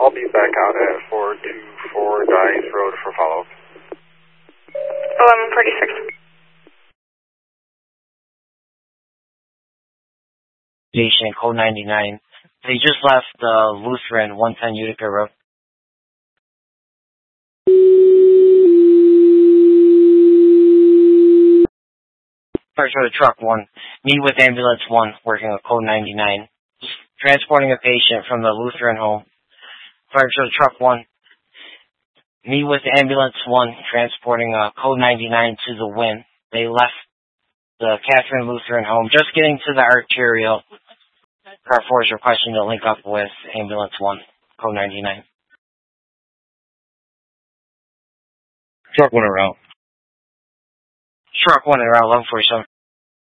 I'll be back out at 424 Dice Road for follow-up. 1146. Patient code 99. They just left Lutheran 110 Utica Road. First for the truck 1. Meet with ambulance 1 working with code 99. Transporting a patient from the Lutheran home. First for the truck 1. Meet with ambulance 1 transporting code 99 to the Wynn. They left the Catherine Lutheran home. Just getting to the arterial. Car 4 is requesting to link up with ambulance 1, code 99. Truck 1 around. Truck 1 around 1147.